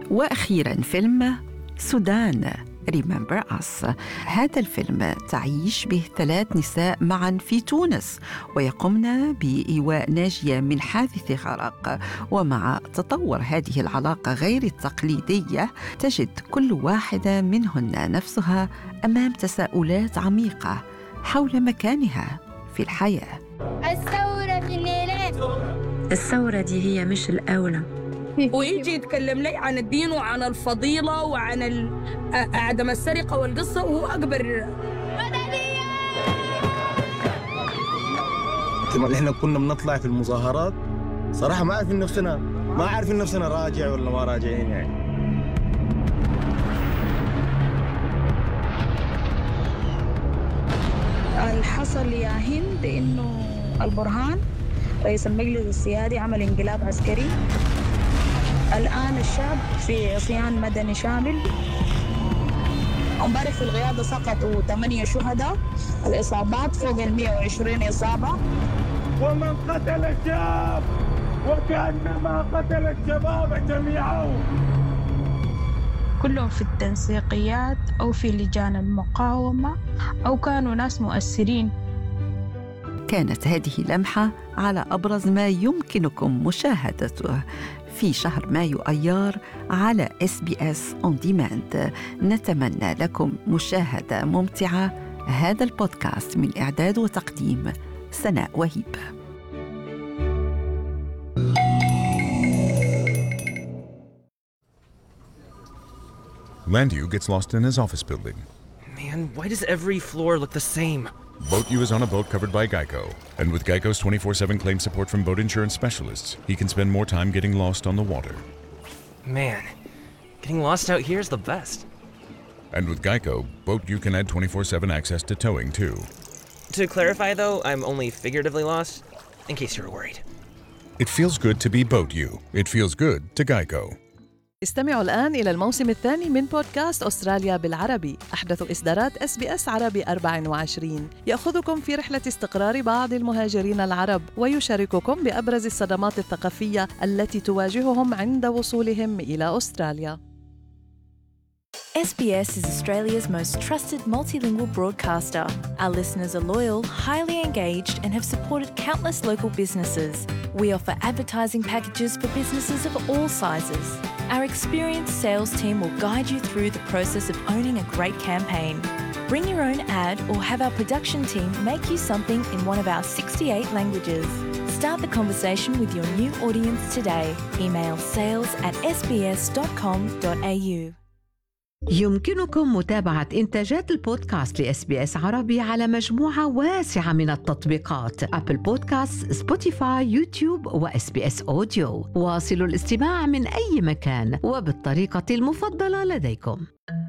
وأخيراً فيلم سودان Remember Us. هذا الفيلم تعيش به 3 نساء معاً في تونس ويقومن بإيواء ناجية من حادث غرق، ومع تطور هذه العلاقة غير التقليدية تجد كل واحدة منهن نفسها أمام تساؤلات عميقة حول مكانها في الحياة. الثورة في الليلات. الثورة دي هي مش الأولى. ويجي يتكلم لي عن الدين وعن الفضيلة وعن عدم السرقة والقصة وهو أكبر. احنا كنا بنطلع في المظاهرات صراحة ما عارفين نفسنا راجع ولا ما راجعين يعني. الحصل يا هند إنه البرهان رئيس المجلس السيادي عمل انقلاب عسكري. الآن الشعب في عصيان مدني شامل. امبارح في القيادة سقطوا 8 شهداء، الإصابات فوق 120 إصابة. ومن قتل الشاب وكأنما قتل الشباب جميعهم. كلهم في التنسيقيات أو في لجان المقاومة أو كانوا ناس مؤثرين. كانت هذه لمحة على أبرز ما يمكنكم مشاهدته في شهر مايو أيار على SBS On Demand. نتمنى لكم مشاهدة ممتعة. هذا البودكاست من إعداد وتقديم سناء وهيب. Landu gets lost in his office building. Man, why does every floor look the same? Boat U is on a boat covered by Geico. And with Geico's 24/7 claim support from boat insurance specialists, he can spend more time getting lost on the water. Man, getting lost out here is the best. And with Geico, Boat U can add 24/7 access to towing too. To clarify though, I'm only figuratively lost, in case you were worried. It feels good to be Boat U. It feels good to Geico. استمعوا الآن إلى الموسم الثاني من بودكاست أستراليا بالعربي، أحدث إصدارات SBS عربي 24، يأخذكم في رحلة استقرار بعض المهاجرين العرب ويشارككم بأبرز الصدمات الثقافية التي تواجههم عند وصولهم إلى أستراليا. SBS is Australia's most trusted multilingual broadcaster. Our listeners are loyal, highly engaged, and have supported countless local businesses. We offer advertising packages for businesses of all sizes. Our experienced sales team will guide you through the process of owning a great campaign. Bring your own ad or have our production team make you something in one of our 68 languages. Start the conversation with your new audience today. Email sales@sbs.com.au. يمكنكم متابعة إنتاجات البودكاست لإس بي إس عربي على مجموعة واسعة من التطبيقات: أبل بودكاست، سبوتيفاي، يوتيوب وإس بي إس أوديو. واصلوا الاستماع من أي مكان وبالطريقة المفضلة لديكم.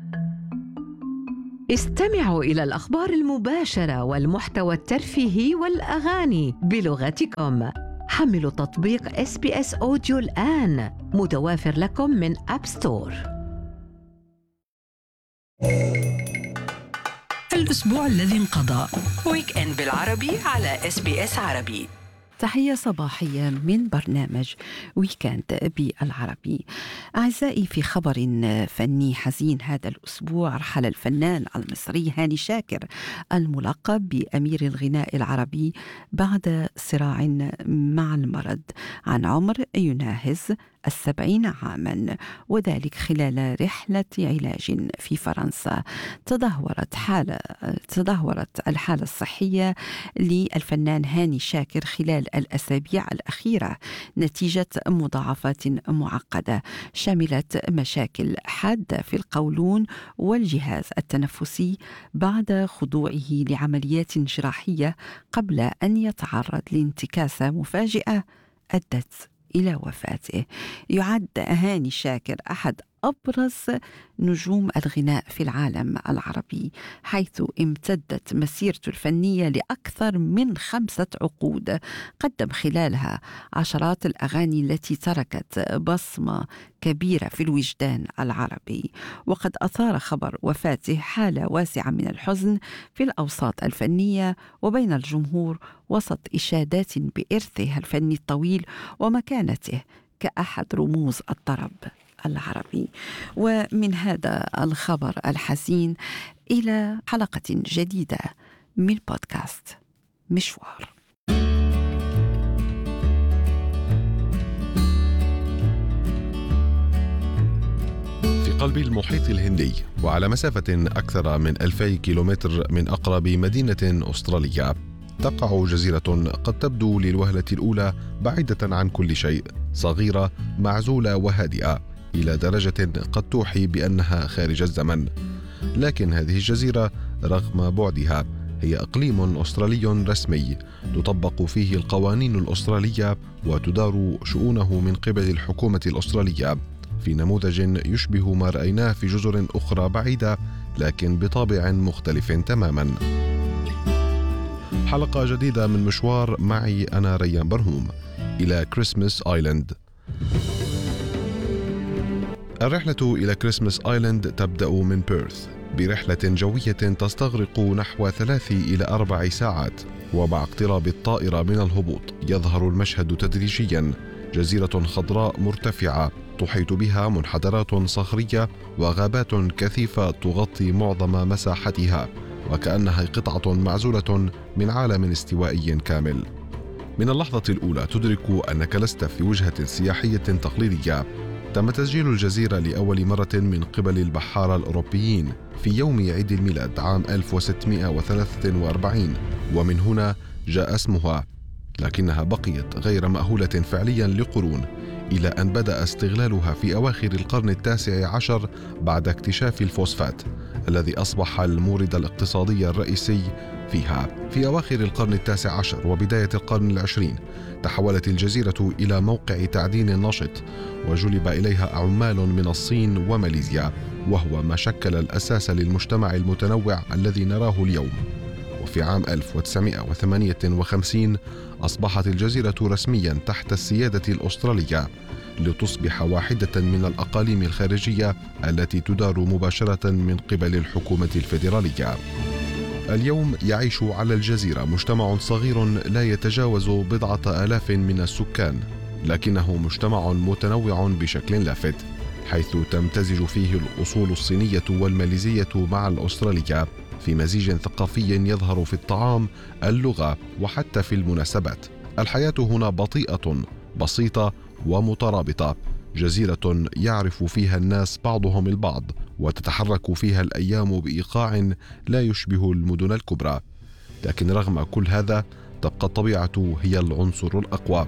استمعوا إلى الأخبار المباشرة والمحتوى الترفيهي والأغاني بلغتكم. حملوا تطبيق إس بي إس أوديو الآن، متوافر لكم من أب ستور. الأسبوع الذي انقضى، ويك إند بالعربي على SBS عربي. تحية صباحية من برنامج ويكند بالعربي. أعزائي، في خبر فني حزين هذا الأسبوع رحل الفنان المصري هاني شاكر الملقب بأمير الغناء العربي بعد صراع مع المرض عن عمر يناهز 70 عاما، وذلك خلال رحلة علاج في فرنسا. تدهورت الحالة الصحية للفنان هاني شاكر خلال الأسابيع الأخيرة نتيجة مضاعفات معقدة شملت مشاكل حادة في القولون والجهاز التنفسي بعد خضوعه لعمليات جراحية قبل أن يتعرض لانتكاسة مفاجئة أدت إلى وفاته. يعد هاني شاكر أحد أبرز نجوم الغناء في العالم العربي، حيث امتدت مسيرته الفنية لأكثر من 5 عقود، قدم خلالها عشرات الأغاني التي تركت بصمة كبيرة في الوجدان العربي. وقد أثار خبر وفاته حالة واسعة من الحزن في الأوساط الفنية وبين الجمهور، وسط إشادات بإرثه الفني الطويل ومكانته كأحد رموز الطرب العربي. ومن هذا الخبر الحزين إلى حلقة جديدة من بودكاست مشوار. في قلب المحيط الهندي وعلى مسافة أكثر من 2000 كيلومتر من أقرب مدينة أسترالية تقع جزيرة قد تبدو للوهلة الأولى بعيدة عن كل شيء، صغيرة معزولة وهادئة إلى درجة قد توحي بأنها خارج الزمن. لكن هذه الجزيرة رغم بعدها هي إقليم أسترالي رسمي تطبق فيه القوانين الأسترالية وتدار شؤونه من قبل الحكومة الأسترالية في نموذج يشبه ما رأيناه في جزر أخرى بعيدة لكن بطابع مختلف تماما. حلقة جديدة من مشوار معي أنا ريان برهوم إلى كريسماس آيلاند. الرحلة إلى كريسماس آيلاند تبدأ من بيرث برحلة جوية تستغرق نحو 3 إلى 4 ساعات، ومع اقتراب الطائرة من الهبوط يظهر المشهد تدريجيا. جزيرة خضراء مرتفعة تحيط بها منحدرات صخرية وغابات كثيفة تغطي معظم مساحتها، وكأنها قطعة معزولة من عالم استوائي كامل. من اللحظة الأولى تدرك أنك لست في وجهة سياحية تقليدية. تم تسجيل الجزيرة لأول مرة من قبل البحارة الأوروبيين في يوم عيد الميلاد عام 1643، ومن هنا جاء اسمها، لكنها بقيت غير مأهولة فعليا لقرون إلى أن بدأ استغلالها في أواخر القرن 19 بعد اكتشاف الفوسفات الذي أصبح المورد الاقتصادي الرئيسي فيها. في أواخر القرن 19 وبداية القرن 20 تحولت الجزيرة إلى موقع تعدين نشط، وجلب إليها عمال من الصين وماليزيا، وهو ما شكل الأساس للمجتمع المتنوع الذي نراه اليوم. وفي عام 1958 أصبحت الجزيرة رسميا تحت السيادة الأسترالية، لتصبح واحدة من الأقاليم الخارجية التي تدار مباشرة من قبل الحكومة الفيدرالية. اليوم يعيش على الجزيرة مجتمع صغير لا يتجاوز 10,000 من السكان، لكنه مجتمع متنوع بشكل لافت، حيث تمتزج فيه الأصول الصينية والماليزية مع الأسترالية في مزيج ثقافي يظهر في الطعام، اللغة، وحتى في المناسبات. الحياة هنا بطيئة، بسيطة ومترابطة، جزيرة يعرف فيها الناس بعضهم البعض، وتتحرك فيها الأيام بإيقاع لا يشبه المدن الكبرى. لكن رغم كل هذا تبقى الطبيعة هي العنصر الأقوى.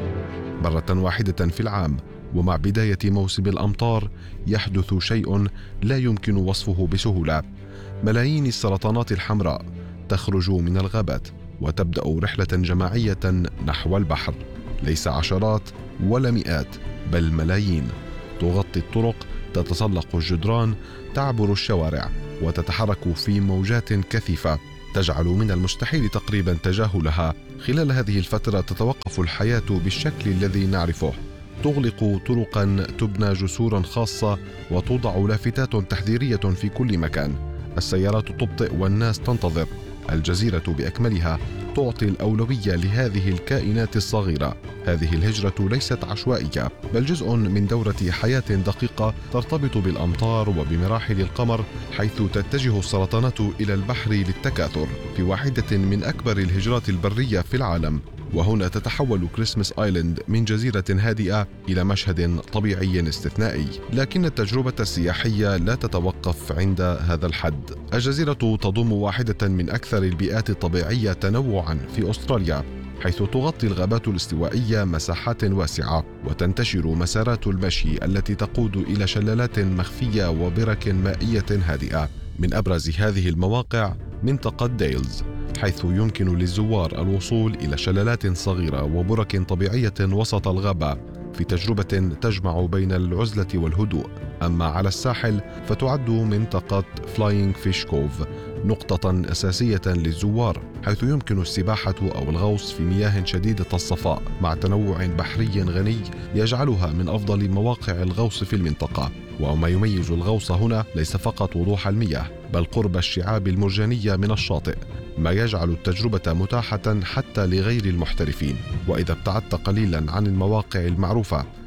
مرة واحدة في العام ومع بداية موسم الأمطار يحدث شيء لا يمكن وصفه بسهولة. ملايين السرطانات الحمراء تخرج من الغابات وتبدأ رحلة جماعية نحو البحر، ليس عشرات ولا مئات بل ملايين، تغطي الطرق، تتسلق الجدران، تعبر الشوارع، وتتحرك في موجات كثيفة تجعل من المستحيل تقريبا تجاهلها. خلال هذه الفترة تتوقف الحياة بالشكل الذي نعرفه، تغلق طرقا، تبنى جسورا خاصة، وتوضع لافتات تحذيرية في كل مكان. السيارات تبطئ والناس تنتظر. الجزيرة بأكملها تعطي الأولوية لهذه الكائنات الصغيرة. هذه الهجرة ليست عشوائية، بل جزء من دورة حياة دقيقة ترتبط بالأمطار وبمراحل القمر، حيث تتجه السرطانات إلى البحر للتكاثر في واحدة من أكبر الهجرات البرية في العالم. وهنا تتحول كريسماس آيلاند من جزيرة هادئة إلى مشهد طبيعي استثنائي. لكن التجربة السياحية لا تتوقف عند هذا الحد. الجزيرة تضم واحدة من أكثر البيئات الطبيعية تنوعا في أستراليا، حيث تغطي الغابات الاستوائية مساحات واسعة، وتنتشر مسارات المشي التي تقود إلى شلالات مخفية وبرك مائية هادئة. من أبرز هذه المواقع منطقة ديلز، حيث يمكن للزوار الوصول إلى شلالات صغيرة وبرك طبيعية وسط الغابة في تجربة تجمع بين العزلة والهدوء. أما على الساحل فتعد منطقة فلاينج فيش كوف نقطة أساسية للزوار، حيث يمكن السباحة أو الغوص في مياه شديدة الصفاء مع تنوع بحري غني يجعلها من أفضل مواقع الغوص في المنطقة. وما يميز الغوص هنا ليس فقط وضوح المياه، بل قرب الشعاب المرجانية من الشاطئ، ما يجعل التجربة متاحة حتى لغير المحترفين. وإذا ابتعدت قليلا عن المواقع المعروفة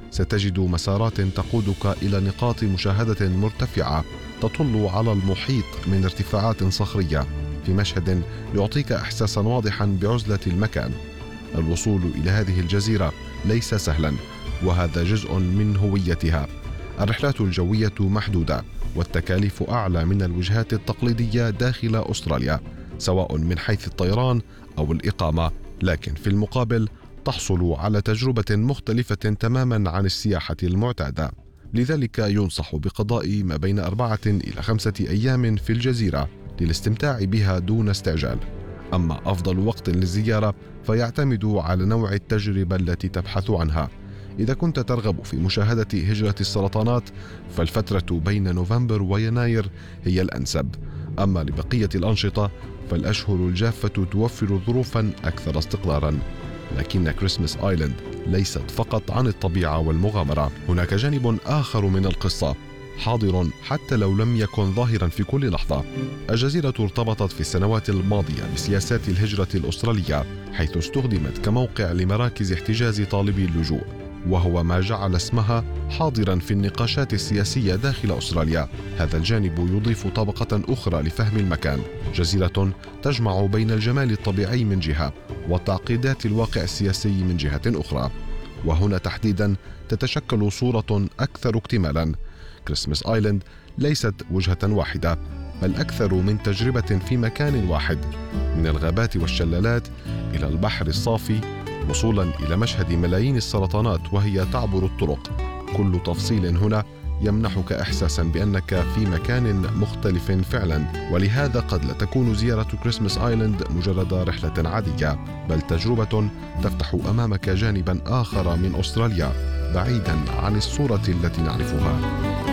ستجد مسارات تقودك إلى نقاط مشاهدة مرتفعة تطل على المحيط من ارتفاعات صخرية، في مشهد يعطيك إحساسا واضحا بعزلة المكان. الوصول إلى هذه الجزيرة ليس سهلا، وهذا جزء من هويتها. الرحلات الجوية محدودة، والتكاليف أعلى من الوجهات التقليدية داخل أستراليا، سواء من حيث الطيران أو الإقامة، لكن في المقابل تحصل على تجربة مختلفة تماما عن السياحة المعتادة. لذلك ينصح بقضاء ما بين 4 إلى 5 أيام في الجزيرة للاستمتاع بها دون استعجال. أما أفضل وقت للزيارة فيعتمد على نوع التجربة التي تبحث عنها. إذا كنت ترغب في مشاهدة هجرة السرطانات فالفترة بين نوفمبر ويناير هي الأنسب. أما لبقية الأنشطة فالأشهر الجافة توفر ظروفا أكثر استقرارا. لكن كريسمس آيلاند ليست فقط عن الطبيعة والمغامرة، هناك جانب آخر من القصة حاضر حتى لو لم يكن ظاهرا في كل لحظة. الجزيرة ارتبطت في السنوات الماضية بسياسات الهجرة الأسترالية، حيث استخدمت كموقع لمراكز احتجاز طالبي اللجوء، وهو ما جعل اسمها حاضرا في النقاشات السياسية داخل أستراليا. هذا الجانب يضيف طبقة أخرى لفهم المكان، جزيرة تجمع بين الجمال الطبيعي من جهة وتعقيدات الواقع السياسي من جهة أخرى، وهنا تحديدا تتشكل صورة أكثر اكتمالا. كريسمس آيلاند ليست وجهة واحدة، بل أكثر من تجربة في مكان واحد، من الغابات والشلالات إلى البحر الصافي، وصولا إلى مشهد ملايين السرطانات وهي تعبر الطرق. كل تفصيل هنا يمنحك إحساسا بأنك في مكان مختلف فعلا، ولهذا قد لا تكون زيارة كريسمس آيلاند مجرد رحلة عادية، بل تجربة تفتح أمامك جانبا آخر من أستراليا بعيدا عن الصورة التي نعرفها.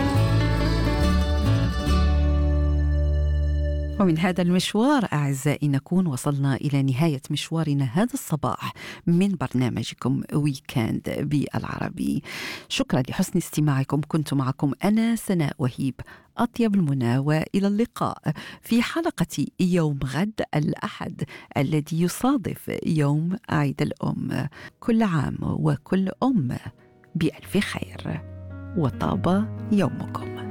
ومن هذا المشوار أعزائي نكون وصلنا إلى نهاية مشوارنا هذا الصباح من برنامجكم ويكند بالعربي. شكرا لحسن استماعكم. كنت معكم أنا سناء وهيب. أطيب المنى وإلى اللقاء في حلقة يوم غد الأحد الذي يصادف يوم عيد الأم. كل عام وكل أم بألف خير وطاب يومكم.